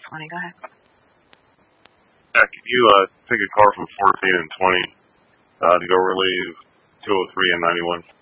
20. Go ahead. Yeah, can you take a car from 14 and 20 to go relieve 203 and 91?